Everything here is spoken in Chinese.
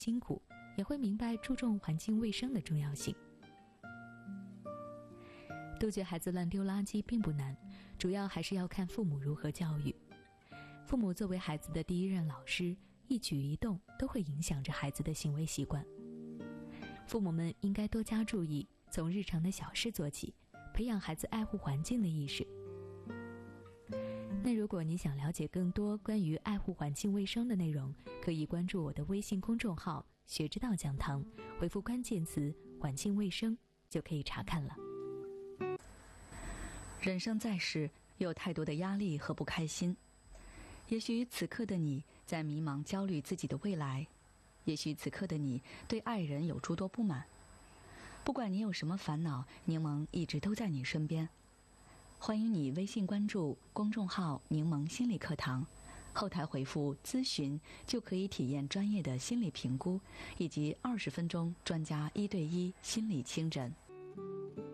辛苦，也会明白注重环境卫生的重要性。杜绝孩子乱丢垃圾并不难，主要还是要看父母如何教育。父母作为孩子的第一任老师，一举一动都会影响着孩子的行为习惯。父母们应该多加注意，从日常的小事做起，培养孩子爱护环境的意识。那如果你想了解更多关于爱护环境卫生的内容，可以关注我的微信公众号“学之道讲堂”，回复关键词“环境卫生”就可以查看了。 人生在世，有太多的压力和不开心。也许此刻的你在迷茫焦虑自己的未来，也许此刻的你对爱人有诸多不满。不管你有什么烦恼，柠檬一直都在你身边。欢迎你微信关注公众号“柠檬心理课堂”，后台回复“咨询”就可以体验专业的心理评估，以及20分钟专家1对1心理清诊。